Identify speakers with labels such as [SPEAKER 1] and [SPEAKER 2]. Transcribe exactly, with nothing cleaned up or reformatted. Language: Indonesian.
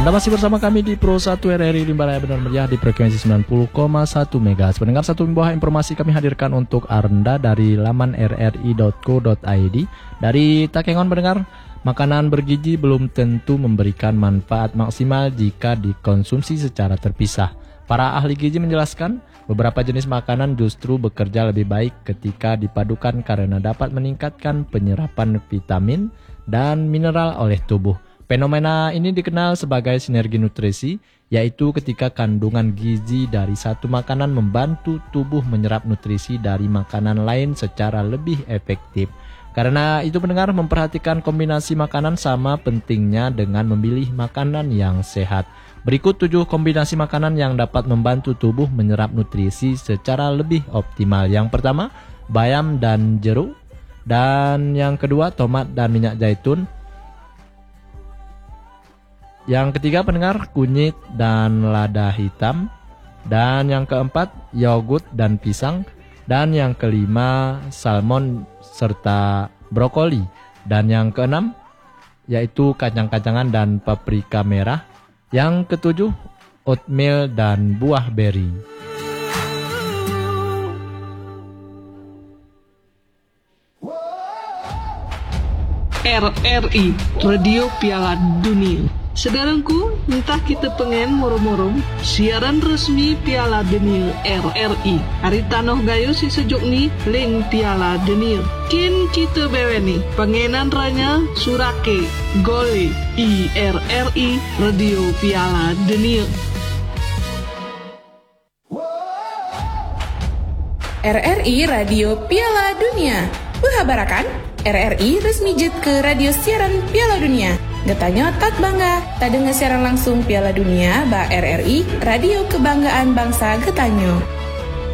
[SPEAKER 1] Anda masih bersama kami di Pro satu R R I Rimba Raya Benar Meriah di frekuensi sembilan puluh koma satu MHz. Pendengar, satu buah informasi kami hadirkan untuk Anda dari laman r r i dot co dot i d. Dari Takengon, pendengar, makanan bergizi belum tentu memberikan manfaat maksimal jika dikonsumsi secara terpisah. Para ahli gizi menjelaskan, beberapa jenis makanan justru bekerja lebih baik ketika dipadukan karena dapat meningkatkan penyerapan vitamin dan mineral oleh tubuh. Fenomena ini dikenal sebagai sinergi nutrisi, yaitu ketika kandungan gizi dari satu makanan membantu tubuh menyerap nutrisi dari makanan lain secara lebih efektif. Karena itu, pendengar, memperhatikan kombinasi makanan sama pentingnya dengan memilih makanan yang sehat. Berikut tujuh kombinasi makanan yang dapat membantu tubuh menyerap nutrisi secara lebih optimal. Yang pertama, bayam dan jeruk. Dan yang kedua, tomat dan minyak zaitun. Yang ketiga, pendengar, kunyit dan lada hitam. Dan yang keempat, yogurt dan pisang. Dan yang kelima, salmon serta brokoli. Dan yang keenam, yaitu kacang-kacangan dan paprika merah. Yang ketujuh, oatmeal dan buah beri.
[SPEAKER 2] R R I Radio Piala Dunia. Saudaraku, entah kita pengen moro-moro siaran resmi Piala Dunia R R I. Hari tanoh gayo si sejuk ni link Piala Dunia. Kin kita beweni pengenan ranya surake gole I R R I Radio Piala Dunia.
[SPEAKER 3] R R I Radio Piala Dunia. Berhabarakan R R I resmi jet ke radio siaran Piala Dunia. Getanya tak bangga, tak dengar siaran langsung Piala Dunia ba R R I, radio kebanggaan bangsa Getanyo.